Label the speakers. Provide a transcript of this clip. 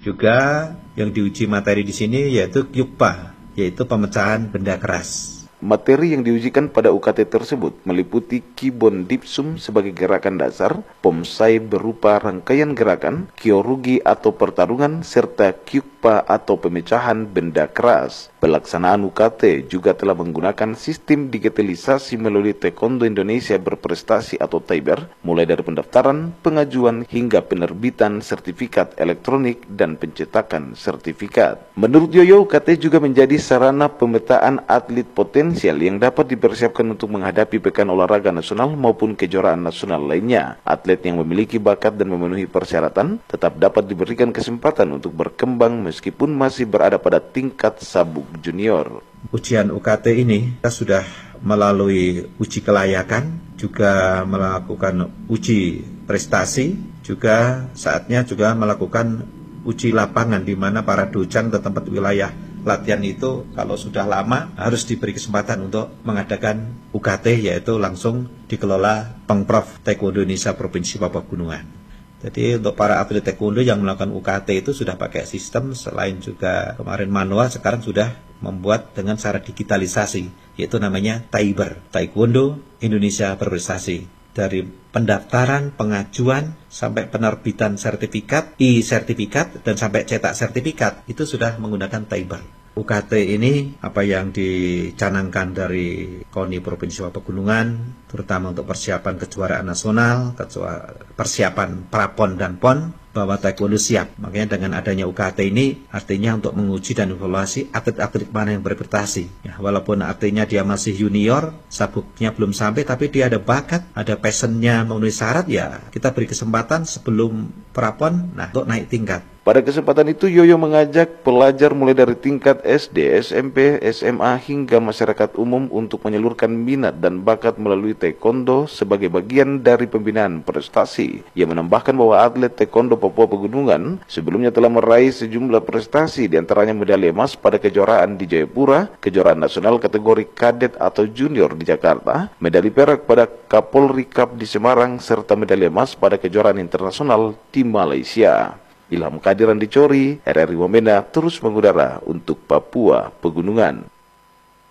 Speaker 1: Juga yang diuji materi di sini yaitu Kyukpa, yaitu pemecahan benda keras.
Speaker 2: Materi yang diujikan pada UKT tersebut meliputi Kibon Dipsum sebagai gerakan dasar, Pomsai berupa rangkaian gerakan, Kyorugi atau pertarungan, serta Kyukpa atau pemecahan benda keras. Pelaksanaan UKT juga telah menggunakan sistem digitalisasi melalui Taekwondo Indonesia Berprestasi atau TAIBER, mulai dari pendaftaran, pengajuan, hingga penerbitan sertifikat elektronik dan pencetakan sertifikat. Menurut Yoyo, UKT juga menjadi sarana pemetaan atlet potensial yang dapat dipersiapkan untuk menghadapi pekan olahraga nasional maupun kejuaraan nasional lainnya. Atlet yang memiliki bakat dan memenuhi persyaratan tetap dapat diberikan kesempatan untuk berkembang meskipun masih berada pada tingkat sabuk junior.
Speaker 1: Ujian UKT ini kita sudah melalui uji kelayakan, juga melakukan uji prestasi, juga saatnya juga melakukan uji lapangan di mana para dojan atau tempat wilayah latihan itu kalau sudah lama harus diberi kesempatan untuk mengadakan UKT, yaitu langsung dikelola Pengprov Taekwondo Indonesia Provinsi Papua Pegunungan. Jadi untuk para atlet taekwondo yang melakukan UKT itu sudah pakai sistem, selain juga kemarin manual, sekarang sudah membuat dengan cara digitalisasi, yaitu namanya TAIBER, Taekwondo Indonesia Berprestasi. Dari pendaftaran, pengajuan, sampai penerbitan sertifikat, e-sertifikat, dan sampai cetak sertifikat, itu sudah menggunakan TAIBER. UKT ini apa yang dicanangkan dari KONI Provinsi Papua Pegunungan, terutama untuk persiapan kejuaraan nasional, persiapan prapon dan pon, bahwa taekwondo siap. Makanya dengan adanya UKT ini artinya untuk menguji dan evaluasi atlet-atlet mana yang berprestasi. Ya, walaupun artinya dia masih junior, sabuknya belum sampai, tapi dia ada bakat, ada passionnya memenuhi syarat, ya kita beri kesempatan sebelum prapon, untuk naik tingkat.
Speaker 2: Pada kesempatan itu, Yoyo mengajak pelajar mulai dari tingkat SD, SMP, SMA, hingga masyarakat umum untuk menyalurkan minat dan bakat melalui taekwondo sebagai bagian dari pembinaan prestasi. Ia menambahkan bahwa atlet taekwondo Papua Pegunungan sebelumnya telah meraih sejumlah prestasi, diantaranya medali emas pada kejuaraan di Jayapura, kejuaraan nasional kategori kadet atau junior di Jakarta, medali perak pada Kapolri Cup di Semarang, serta medali emas pada kejuaraan internasional di Malaysia. Ilham Kadiran Dicori, RRI Wamena terus mengudara untuk Papua Pegunungan.